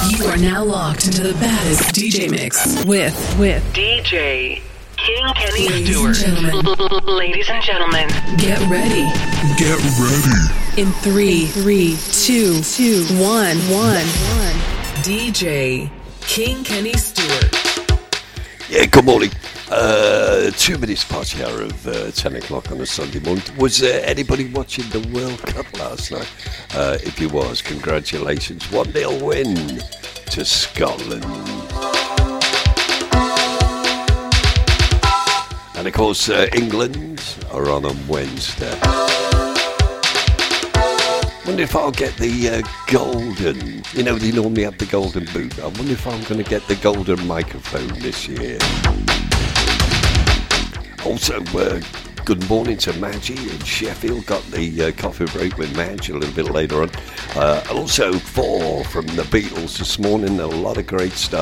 You are now locked into the baddest DJ mix with DJ King Kenny Ladies and gentlemen, get ready. Get ready. In 3, 2, 1. DJ King Kenny Stewart. Yeah, good morning. 2 minutes past the hour of 10 o'clock on a Sunday morning. Was anybody watching the World Cup last night? If you was, congratulations. 1-0 win to Scotland. And of course, England are on Wednesday. Wonder if I'll get the golden, you know, they normally have the golden boot. I wonder if I'm going to get the golden microphone this year. Also, good morning to Maggie in Sheffield. Got the coffee break with Madge a little bit later on. Also, 4 from the Beatles this morning. A lot of great stuff.